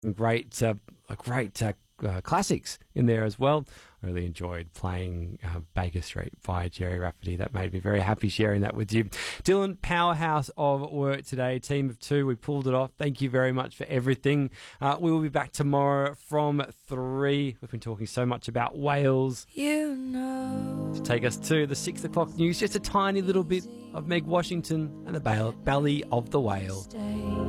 great classics in there as well. I really enjoyed playing Baker Street by Jerry Rafferty. That made me very happy sharing that with you. Dylan, powerhouse of work today. Team of two, we pulled it off. Thank you very much for everything. We will be back tomorrow from 3. We've been talking so much about Wales. To take us to the 6 o'clock news, just a tiny little bit of Meg Washington and the Belly of the Whale.